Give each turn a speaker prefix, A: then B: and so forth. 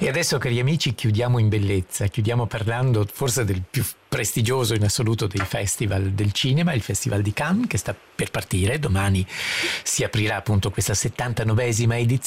A: E adesso, cari amici, chiudiamo in bellezza, chiudiamo parlando forse del più prestigioso in assoluto dei festival del cinema, il Festival di Cannes, che sta per partire. Domani si aprirà appunto questa 79esima edizione.